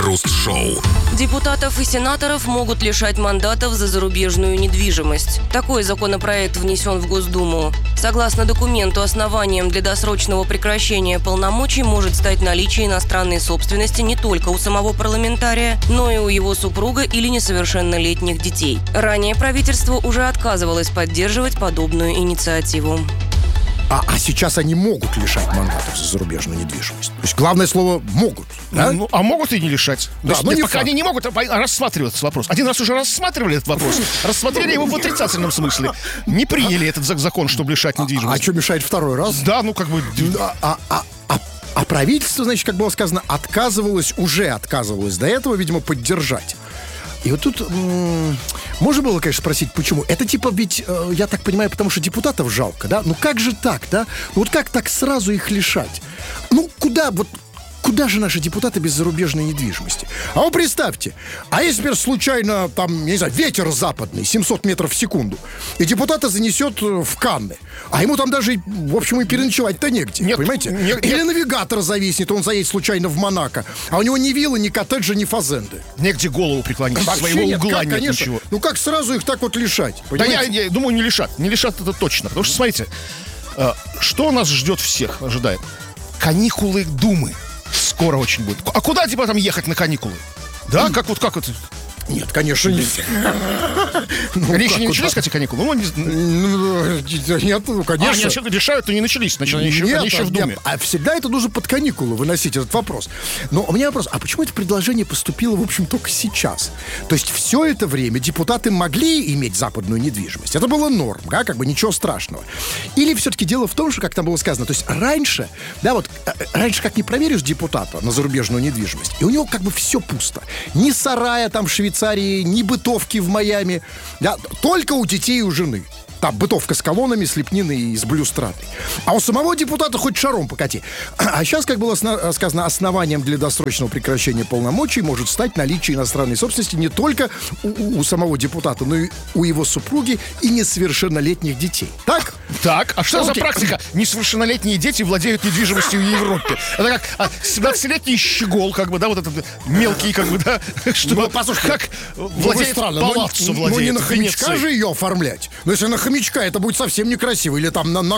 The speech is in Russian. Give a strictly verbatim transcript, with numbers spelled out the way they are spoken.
Крем-хруст-шоу. Депутатов и сенаторов могут лишать мандатов за зарубежную недвижимость. Такой законопроект внесен в Госдуму. Согласно документу, основанием для досрочного прекращения полномочий может стать наличие иностранной собственности не только у самого парламентария, но и у его супруга или несовершеннолетних детей. Ранее правительство уже отказывалось поддерживать подобную инициативу. А, а сейчас они могут лишать мандатов за зарубежную недвижимость. То есть главное слово «могут». Да? Ну, а могут и не лишать. Да, То есть, но нет, не пока факт. они не могут рассматривать этот вопрос. Один раз уже рассматривали этот вопрос. Рассмотрели его в отрицательном смысле. Не приняли этот закон, чтобы лишать А недвижимость. что мешает второй раз? Да, ну как бы... Да, а, а, а, а правительство, значит, как было сказано, отказывалось, уже отказывалось до этого, видимо, поддержать. И вот тут м- можно было, конечно, спросить, почему. Это типа ведь, э, я так понимаю, потому что депутатов жалко, да? Ну как же так, да? Ну вот как так сразу их лишать? Ну куда, вот куда же наши депутаты без зарубежной недвижимости? А вы представьте, а если теперь случайно, там, я не знаю, ветер западный, семьсот метров в секунду, и депутата занесет в Канны, а ему там даже, в общем, и переночевать-то негде, Нет, понимаете? нет, Или нет. навигатор зависнет, он заедет случайно в Монако, а у него ни виллы, ни коттеджа, ни фазенды. Негде голову преклонить. Вообще Своего нет, угла как, нет конечно. ничего. Ну как сразу их так вот лишать? Да я, Понимаете? я думаю, не лишат. Не лишат это точно. Потому что, смотрите, э, что нас ждет всех, ожидает? Каникулы Думы. Скоро очень будет. А куда типа там ехать на каникулы? Да, как вот как вот? Нет, конечно, нет. Ну, Они еще как не вот начались, так? кстати, каникулы? Ну, не... Ну, нет, ну, А, конечно. они вообще решают, то не начались. Значит, они еще, Нет, они еще в нет, Думе. а всегда это нужно под каникулы выносить, этот вопрос. Но у меня вопрос, а почему это предложение поступило, в общем, только сейчас? То есть все это время депутаты могли иметь западную недвижимость. Это было норм, да, как бы ничего страшного. Или все-таки дело в том, что, как там было сказано, то есть раньше, да, вот, э, раньше как не проверишь депутата на зарубежную недвижимость, и у него как бы все пусто. Ни сарая там в Швейцарии, ни бытовки в Майами, да, только у детей и у жены. Там бытовка с колоннами, с лепниной и с блюстратой. А у самого депутата хоть шаром покати. А сейчас, как было сна- сказано, основанием для досрочного прекращения полномочий может стать наличие иностранной собственности не только у, у- у самого депутата, но и у его супруги и несовершеннолетних детей. Так? Так, а что за Окей. практика? Несовершеннолетние дети владеют недвижимостью в Европе. Это как а, семнадцатилетний щегол, как бы, да, вот этот мелкий, как бы, да, что, Ну, послушайте, как Ну, вы владеет странно, ну, палаццо, ну, владеет не на в хомячка Венеции. же ее оформлять. Но если на хомячка, это будет совсем некрасиво. Или там на, на